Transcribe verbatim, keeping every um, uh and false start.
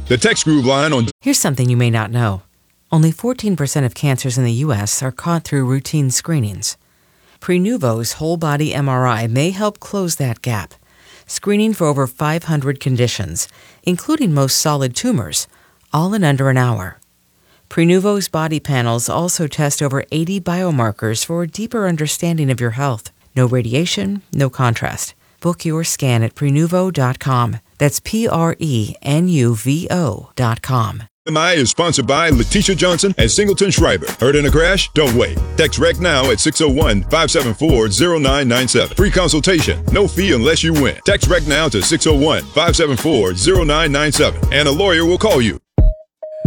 The TechScrew line on... Here's something you may not know. Only fourteen percent of cancers in the U S are caught through routine screenings. Prenuvo's whole-body M R I may help close that gap, screening for over five hundred conditions, including most solid tumors, all in under an hour. Prenuvo's body panels also test over eighty biomarkers for a deeper understanding of your health. No radiation, no contrast. Book your scan at Prenuvo dot com. That's P R E N U V O dot com. M I is sponsored by Letitia Johnson and Singleton Schreiber. Heard in a crash? Don't wait. Text REC now at six oh one, five seven four, oh nine nine seven. Free consultation. No fee unless you win. Text REC now to six oh one, five seven four, oh nine nine seven and a lawyer will call you.